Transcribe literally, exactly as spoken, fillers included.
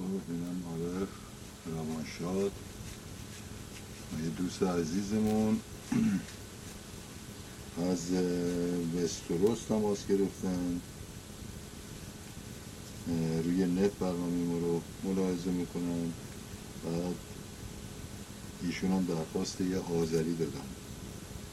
اینم عارف روانشاد یه دوست عزیزمون از وستروس تماس گرفتن، روی نت برنامه ما رو ملاحظه میکنن. بعد ایشون هم درخواست یه آذری دادن